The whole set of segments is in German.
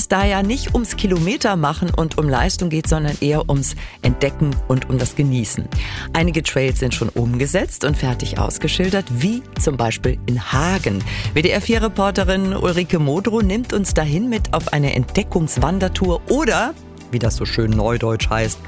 es da ja nicht ums Kilometermachen und um Leistung geht, sondern eher ums Entdecken und um das Genießen. Einige Trails sind schon umgesetzt und fertig ausgeschildert, wie zum Beispiel in Hagen. WDR-4-Reporterin Ulrike Modrow nimmt uns dahin mit auf eine Entdeckungswandertour oder, wie das so schön neudeutsch heißt,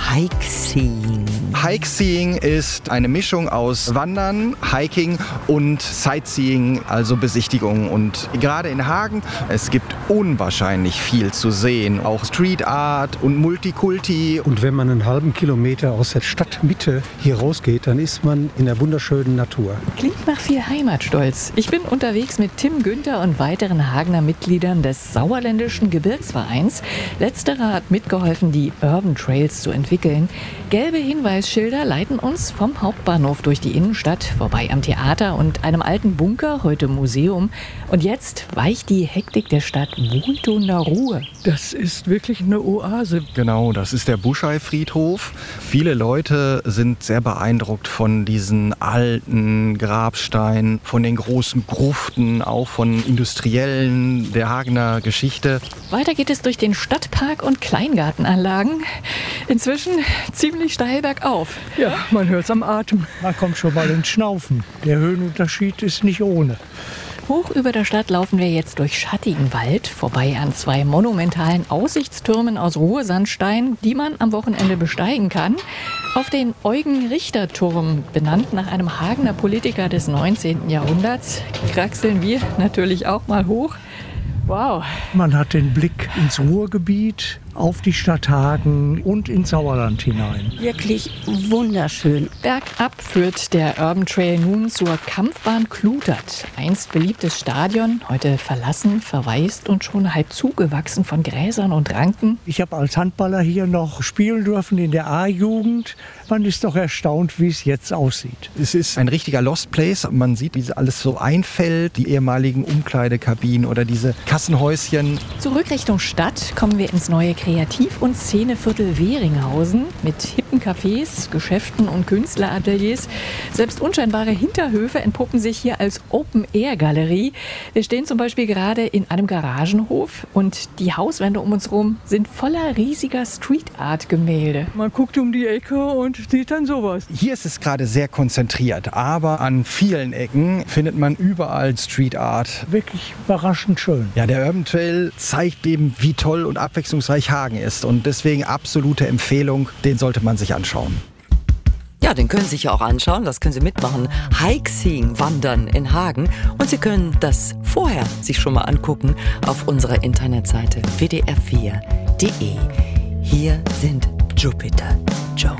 Hikeseeing. Hikeseeing ist eine Mischung aus Wandern, Hiking und Sightseeing, also Besichtigung. Und gerade in Hagen, es gibt unwahrscheinlich viel zu sehen. Auch Street Art und Multikulti. Und wenn man einen halben Kilometer aus der Stadtmitte hier rausgeht, dann ist man in der wunderschönen Natur. Klingt nach viel Heimatstolz. Ich bin unterwegs mit Tim Günther und weiteren Hagener Mitgliedern des Sauerländischen Gebirgsvereins. Letzterer hat mitgeholfen, die Urban Trails zu entwickeln. Gelbe Hinweisschilder leiten uns vom Hauptbahnhof durch die Innenstadt, vorbei am Theater und einem alten Bunker, heute Museum. Und jetzt weicht die Hektik der Stadt wohltuender Ruhe. Das ist wirklich eine Oase. Genau, das ist der Buschei-Friedhof. Viele Leute sind sehr beeindruckt von diesen alten Grabsteinen, von den großen Gruften, auch von Industriellen der Hagener Geschichte. Weiter geht es durch den Stadtpark und Kleingartenanlagen. Inzwischen ziemlich steil bergauf. Ja, man hört es am Atem. Man kommt schon mal ins Schnaufen. Der Höhenunterschied ist nicht ohne. Hoch über der Stadt laufen wir jetzt durch schattigen Wald, vorbei an 2 monumentalen Aussichtstürmen aus Ruhrsandstein, die man am Wochenende besteigen kann. Auf den Eugen-Richter-Turm, benannt nach einem Hagener Politiker des 19. Jahrhunderts, kraxeln wir natürlich auch mal hoch. Wow. Man hat den Blick ins Ruhrgebiet, auf die Stadt Hagen und ins Sauerland hinein. Wirklich wunderschön. Bergab führt der Urban Trail nun zur Kampfbahn Klutert. Einst beliebtes Stadion, heute verlassen, verwaist und schon halb zugewachsen von Gräsern und Ranken. Ich habe als Handballer hier noch spielen dürfen in der A-Jugend. Man ist doch erstaunt, wie es jetzt aussieht. Es ist ein richtiger Lost Place. Man sieht, wie alles so einfällt. Die ehemaligen Umkleidekabinen oder diese Kassenhäuschen. Zurück Richtung Stadt kommen wir ins neue Kreativ- und Szeneviertel Weringhausen mit hippen Cafés, Geschäften und Künstlerateliers. Selbst unscheinbare Hinterhöfe entpuppen sich hier als Open-Air-Galerie. Wir stehen zum Beispiel gerade in einem Garagenhof und die Hauswände um uns herum sind voller riesiger Street-Art-Gemälde. Man guckt um die Ecke und sieht dann sowas. Hier ist es gerade sehr konzentriert, aber an vielen Ecken findet man überall Street Art. Wirklich überraschend schön. Ja, der Urban Trail zeigt eben, wie toll und abwechslungsreich Hagen ist und deswegen absolute Empfehlung, den sollte man sich anschauen. Ja, den können Sie sich ja auch anschauen, das können Sie mitmachen. Hikeseeing, Wandern in Hagen. Und Sie können das vorher sich schon mal angucken auf unserer Internetseite wdr4.de. Hier sind Jupiter.